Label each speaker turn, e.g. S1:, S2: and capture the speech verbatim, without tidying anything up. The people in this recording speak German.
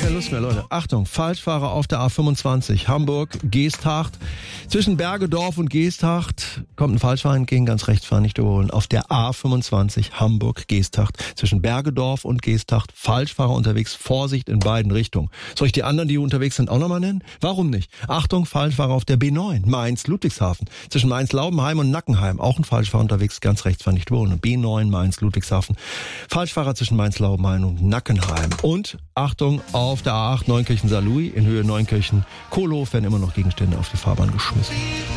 S1: keine Lust mehr, Leute. Achtung, Falschfahrer auf der A fünfundzwanzig, Hamburg-Geesthacht. Zwischen Bergedorf und Geesthacht kommt ein Falschfahrer entgegen, ganz rechts fahren, nicht überholen. Auf der A fünfundzwanzig, Hamburg-Geesthacht. Zwischen Bergedorf und Geesthacht, Falschfahrer unterwegs, Vorsicht in beiden Richtungen. Soll ich die anderen, die unterwegs sind, auch nochmal nennen? Warum nicht? Achtung, Falschfahrer auf der B neun, Mainz-Ludwigshafen. Zwischen Mainz-Laubenheim und Nackenheim, auch ein Falschfahrer unterwegs, ganz rechts fahren, nicht überholen. B neun, Mainz-Ludwigshafen. Falschfahrer zwischen Mainz-Laubenheim und Nackenheim. Und Achtung, auf der A acht Neunkirchen-Saarlouis in Höhe Neunkirchen-Kohlhof werden immer noch Gegenstände auf die Fahrbahn geschmissen.